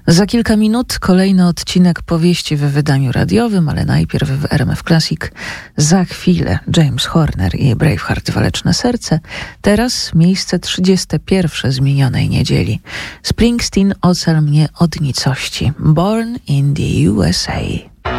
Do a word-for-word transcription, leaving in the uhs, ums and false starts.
Za kilka minut kolejny odcinek powieści w wydaniu radiowym, ale najpierw w R M F Classic. Za chwilę James Horner i Braveheart Waleczne Serce. Teraz miejsce trzydzieste pierwsze z minionej niedzieli. Springsteen Ocal mnie od nicości. Born in the U S A.